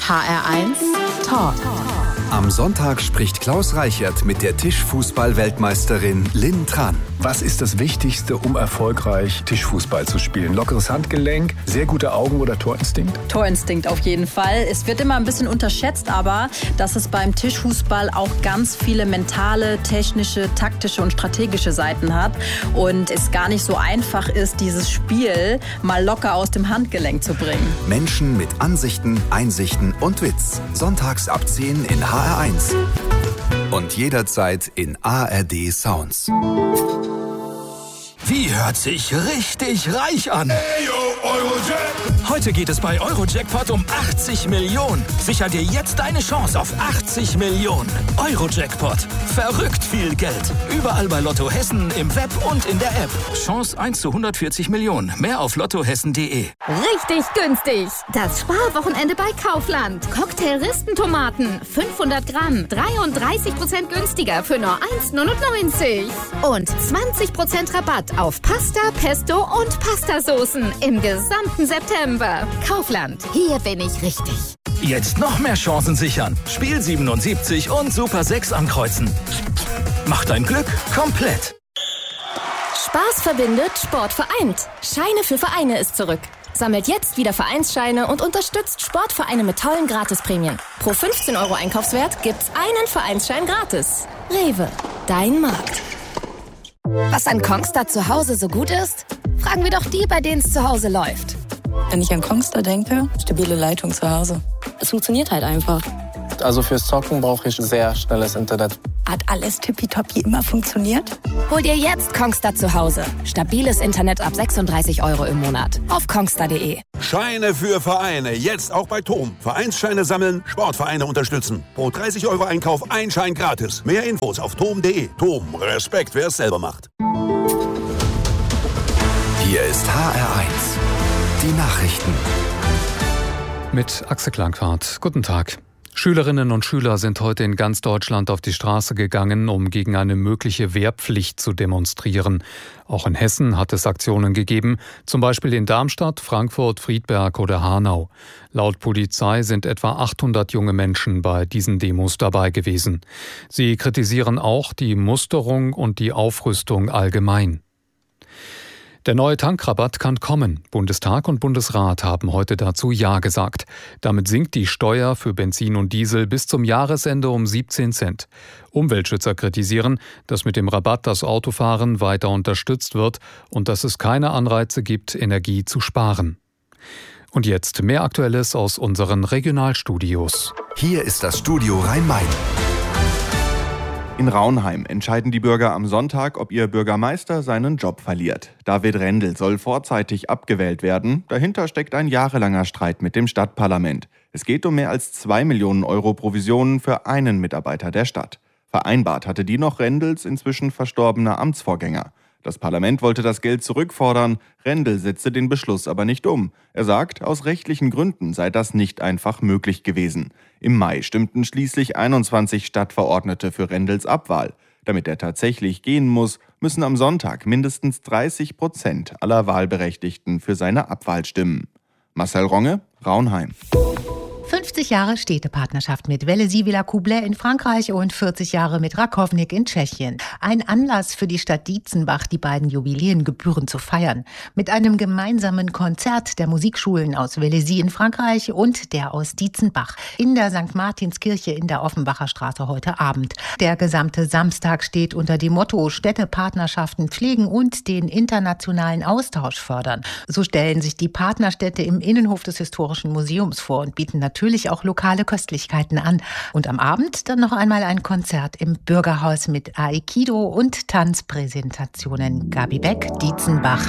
HR1 Talk. Am Sonntag spricht Klaus Reichert mit der Tischfußball-Weltmeisterin Lynn Tran. Was ist das Wichtigste, um erfolgreich Tischfußball zu spielen? Lockeres Handgelenk, sehr gute Augen oder Torinstinkt? Torinstinkt auf jeden Fall. Es wird immer ein bisschen unterschätzt, aber dass es beim Tischfußball auch ganz viele mentale, technische, taktische und strategische Seiten hat und es gar nicht so einfach ist, dieses Spiel mal locker aus dem Handgelenk zu bringen. Menschen mit Ansichten, Einsichten und Witz. Sonntags ab 10 in HR1. Und jederzeit in ARD Sounds. Wie hört sich richtig reich an? Hey, yo, Eurojackpot. Heute geht es bei Eurojackpot um 80 Millionen. Sicher dir jetzt deine Chance auf 80 Millionen. Eurojackpot. Verrückt viel Geld. Überall bei Lotto Hessen, im Web und in der App. Chance 1 zu 140 Millionen. Mehr auf lottohessen.de. Richtig günstig. Das Sparwochenende bei Kaufland. Cocktail-Ristentomaten. 500 Gramm. 33% günstiger für nur 1,99. Und 20% Rabatt auf Pasta, Pesto und Pastasoßen im gesamten September. Kaufland, hier bin ich richtig. Jetzt noch mehr Chancen sichern. Spiel 77 und Super 6 ankreuzen. Mach dein Glück komplett. Spaß verbindet, Sport vereint. Scheine für Vereine ist zurück. Sammelt jetzt wieder Vereinsscheine und unterstützt Sportvereine mit tollen Gratisprämien. Pro 15 € Einkaufswert gibt's einen Vereinsschein gratis. Rewe, dein Markt. Was an Kongstar zu Hause so gut ist? Fragen wir doch die, bei denen es zu Hause läuft. Wenn ich an Kongstar denke, stabile Leitung zu Hause. Es funktioniert halt einfach. Also fürs Zocken brauche ich sehr schnelles Internet. Hat alles tippitoppi immer funktioniert? Hol dir jetzt Kongstar zu Hause. Stabiles Internet ab 36 € im Monat. Auf kongstar.de. Scheine für Vereine. Jetzt auch bei TOM. Vereinsscheine sammeln, Sportvereine unterstützen. Pro 30 € Einkauf ein Schein gratis. Mehr Infos auf tom.de. TOM. Respekt, wer es selber macht. Hier ist HR1. Die Nachrichten. Mit Axel Klanghardt. Guten Tag. Schülerinnen und Schüler sind heute in ganz Deutschland auf die Straße gegangen, um gegen eine mögliche Wehrpflicht zu demonstrieren. Auch in Hessen hat es Aktionen gegeben, zum Beispiel in Darmstadt, Frankfurt, Friedberg oder Hanau. Laut Polizei sind etwa 800 junge Menschen bei diesen Demos dabei gewesen. Sie kritisieren auch die Musterung und die Aufrüstung allgemein. Der neue Tankrabatt kann kommen. Bundestag und Bundesrat haben heute dazu Ja gesagt. Damit sinkt die Steuer für Benzin und Diesel bis zum Jahresende um 17 Cent. Umweltschützer kritisieren, dass mit dem Rabatt das Autofahren weiter unterstützt wird und dass es keine Anreize gibt, Energie zu sparen. Und jetzt mehr Aktuelles aus unseren Regionalstudios. Hier ist das Studio Rhein-Main. In Raunheim entscheiden die Bürger am Sonntag, ob ihr Bürgermeister seinen Job verliert. David Rendel soll vorzeitig abgewählt werden. Dahinter steckt ein jahrelanger Streit mit dem Stadtparlament. Es geht um mehr als 2 Millionen € Provisionen für einen Mitarbeiter der Stadt. Vereinbart hatte die noch Rendels inzwischen verstorbener Amtsvorgänger. Das Parlament wollte das Geld zurückfordern. Rendel setzte den Beschluss aber nicht um. Er sagt, aus rechtlichen Gründen sei das nicht einfach möglich gewesen. Im Mai stimmten schließlich 21 Stadtverordnete für Rendels Abwahl. Damit er tatsächlich gehen muss, müssen am Sonntag mindestens 30% aller Wahlberechtigten für seine Abwahl stimmen. Marcel Ronge, Raunheim. 50 Jahre Städtepartnerschaft mit Vélizy-Villacoublay in Frankreich und 40 Jahre mit Rakovník in Tschechien. Ein Anlass für die Stadt Dietzenbach, die beiden Jubiläen gebührend zu feiern. Mit einem gemeinsamen Konzert der Musikschulen aus Vélizy in Frankreich und der aus Dietzenbach in der St. Martinskirche in der Offenbacher Straße heute Abend. Der gesamte Samstag steht unter dem Motto Städtepartnerschaften pflegen und den internationalen Austausch fördern. So stellen sich die Partnerstädte im Innenhof des Historischen Museums vor und bieten natürlich auch lokale Köstlichkeiten an. Und am Abend dann noch einmal ein Konzert im Bürgerhaus mit Aikido und Tanzpräsentationen. Gabi Beck, Dietzenbach.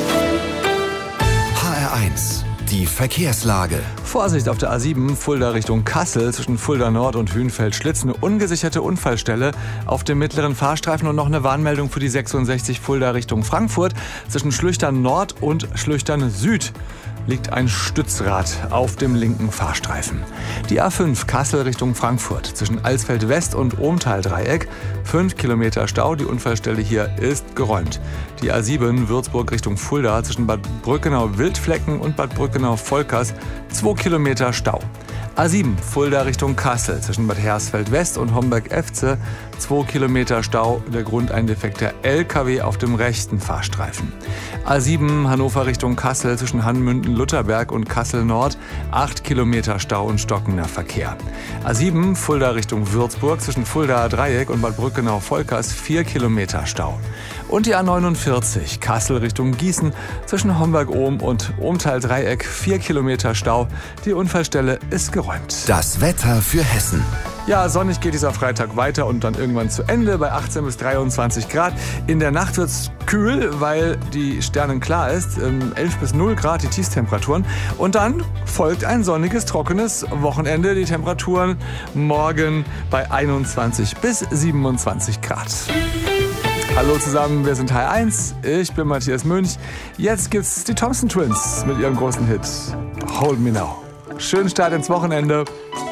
HR1, die Verkehrslage. Vorsicht auf der A7, Fulda Richtung Kassel, zwischen Fulda Nord und Hünfeld-Schlitz. Eine ungesicherte Unfallstelle auf dem mittleren Fahrstreifen und noch eine Warnmeldung für die 66 Fulda Richtung Frankfurt. Zwischen Schlüchtern Nord und Schlüchtern Süd liegt ein Stützrad auf dem linken Fahrstreifen. Die A5 Kassel Richtung Frankfurt zwischen Alsfeld West und Ohmtal-Dreieck. 5 Kilometer Stau, die Unfallstelle hier ist geräumt. Die A7 Würzburg Richtung Fulda zwischen Bad Brückenau-Wildflecken und Bad Brückenau-Volkers 2 Kilometer Stau. A7 Fulda Richtung Kassel zwischen Bad Hersfeld West und Homberg-Efze 2 Kilometer Stau, der Grund ein defekter LKW auf dem rechten Fahrstreifen. A7 Hannover Richtung Kassel zwischen Hanmünden-Lutherberg und Kassel Nord 8 Kilometer Stau und stockender Verkehr. A7 Fulda Richtung Würzburg zwischen Fuldaer Dreieck und Bad Brückenau-Volkers 4 Kilometer Stau. Und die A49 Kassel Richtung Gießen zwischen Homberg-Ohm und Ohmtal-Dreieck 4 Kilometer Stau. Die Unfallstelle ist geräumt. Das Wetter für Hessen. Ja, sonnig geht dieser Freitag weiter und dann irgendwann zu Ende bei 18 bis 23 Grad. In der Nacht wird's kühl, weil die sternenklar ist. 11 bis 0 Grad die Tiefstemperaturen. Und dann folgt ein sonniges, trockenes Wochenende. Die Temperaturen morgen bei 21 bis 27 Grad. Hallo zusammen, wir sind HR1. Ich bin Matthias Münch. Jetzt gibt's die Thompson Twins mit ihrem großen Hit Hold Me Now. Schönen Start ins Wochenende.